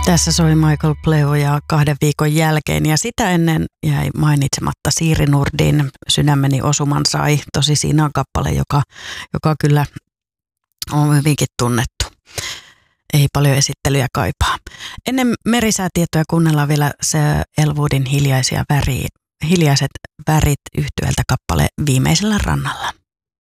Tässä soi Michael Pleo ja 2 viikon jälkeen ja sitä ennen jäi mainitsematta Siiri Nurdin Sydämeni osuman sai. Tosi siinä on kappale, joka kyllä on hyvinkin tunnettu. Ei paljon esittelyjä kaipaa. Ennen merisäätietoja kuunnellaan vielä se Elwoodin hiljaiset värit yhtyeltä kappale Viimeisellä rannalla.